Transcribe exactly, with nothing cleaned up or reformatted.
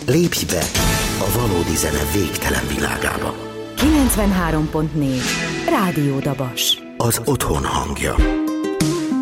Lépj be a valódi zene végtelen világába. kilencvenhárom pont négy Rádió Dabas. Az otthon hangja.